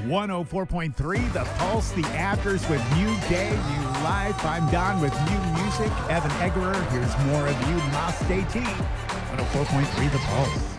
104.3 The Pulse, the Afters with New Day, New Life. I'm Don with new music. Evan Eggerer, here's more of you, Mas Day T. 104.3 The Pulse.